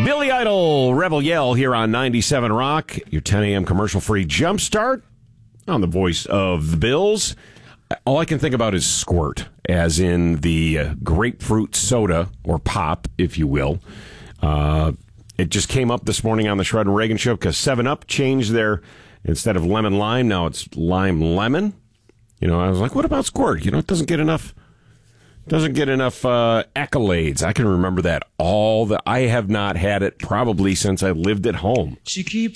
Billy Idol, Rebel Yell here on 97 Rock, your 10 a.m. commercial-free jumpstart on the voice of the Bills. All I can think about is Squirt, as in the grapefruit soda, or pop, if you will. It just came up this morning on the Shred and Reagan show because 7-Up changed their, instead of lemon lime, now it's lime lemon. You know, I was like, what about Squirt? You know, it doesn't get enough accolades. I can remember that I have not had it probably since I lived at home. She keeps